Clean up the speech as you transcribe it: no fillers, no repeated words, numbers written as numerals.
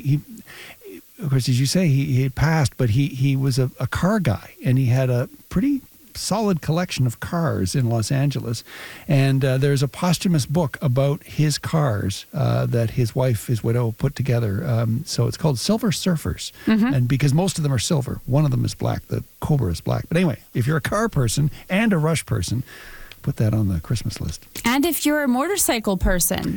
he of course, as you say, he had passed, but he was a car guy, and he had a pretty solid collection of cars in Los Angeles. And there's a posthumous book about his cars that his widow, put together. So it's called Silver Surfers. And because most of them are silver, one of them is black. The Cobra is black. But anyway, if you're a car person and a Rush person, put that on the Christmas list. And if you're a motorcycle person,